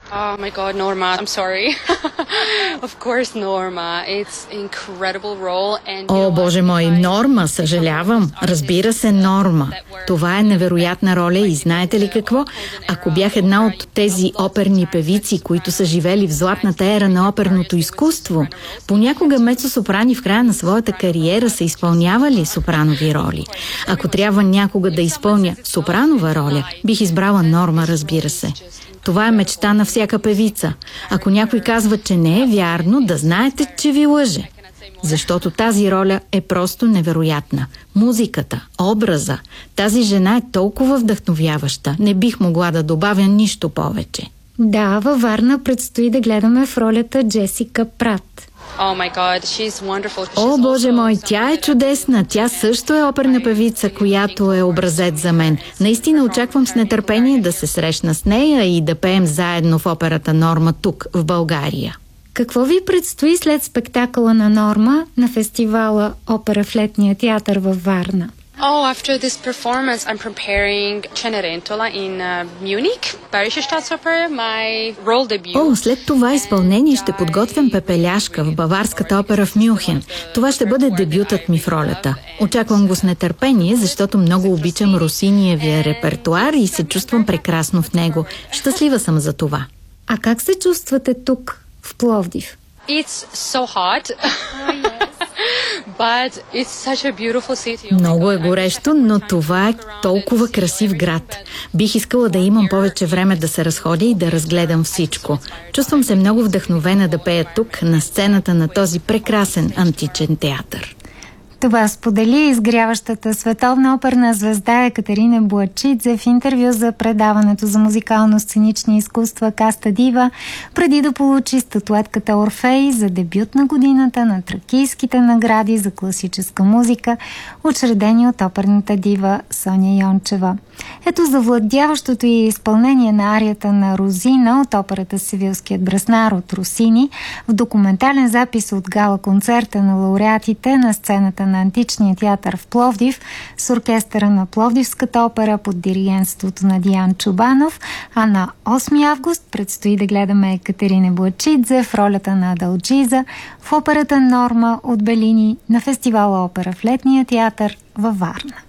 Oh my God, Norma, I'm sorry. Of course, Norma. It's incredible role and О, Боже мой, Норма, съжалявам. Разбира се, Норма. Това е невероятна роля и знаете ли какво? Ако бях една от тези оперни певици, които са живели в златната ера на оперното изкуство, понякога мецо-сопрани в края на своята кариера са изпълнявали сопранови роли. Ако трябва някога да изпълня сопранова роля, бих избрала Норма, разбира се. Това е мечта на всяка певица. Ако някой казва, че не е вярно, да знаете, че ви лъже. Защото тази роля е просто невероятна. Музиката, образа, тази жена е толкова вдъхновяваща. Не бих могла да добавя нищо повече. Да, във Варна предстои да гледаме в ролята Джесика Прат. Oh my God, she's wonderful. О, Боже мой, тя е чудесна. Тя също е оперна певица, която е образец за мен. Наистина очаквам с нетърпение да се срещна с нея и да пеем заедно в операта Норма тук, в България. Какво ви предстои след спектакъла на Норма на фестивала Опера в Летния театър във Варна? Oh, after this performance, I'm preparing Cenerentola in Munich, Bayerische Staatsoper, my role debut. О, след това изпълнение ще подготвям Пепеляшка в Баварската опера в Мюнхен. Това ще бъде дебютът ми в ролята. Очаквам го с нетърпение, защото много обичам Росиниевия репертуар и се чувствам прекрасно в него. Щастлива съм за това. А как се чувствате тук, в Пловдив? It's so hot. But it's such a beautiful city. Много е горещо, но това е толкова красив град. Бих искала да имам повече време да се разходя и да разгледам всичко. Чувствам се много вдъхновена да пея тук, на сцената на този прекрасен античен театър. Това сподели изгряващата световна оперна звезда Екатерина Буачидзе в интервю за предаването за музикално-сценични изкуства Каста Дива, преди да получи статуетката Орфей за дебют на годината на тракийските награди за класическа музика, учредени от оперната дива Соня Йончева. Ето завладяващото и изпълнение на арията на Розина от операта Севилският браснар от Росини в документален запис от гала-концерта на лауреатите на сцената на Античния театър в Пловдив с оркестъра на Пловдивската опера под диригентството на Диан Чубанов, а на 8 август предстои да гледаме Екатерина Буачидзе в ролята на Адалджиза в операта Норма от Белини на фестивала Опера в Летния театър във Варна.